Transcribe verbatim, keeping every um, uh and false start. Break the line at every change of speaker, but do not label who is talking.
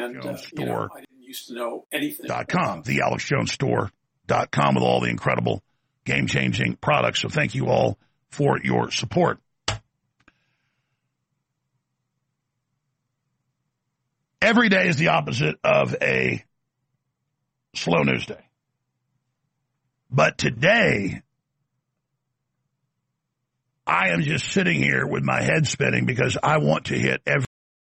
and uh, you know, I didn't used to know anything.
Dot com, the Alex Jones Store dot com with all the incredible game-changing products. So thank you all for your support. Every day is the opposite of a slow news day. But today, I am just sitting here with my head spinning because I want to hit every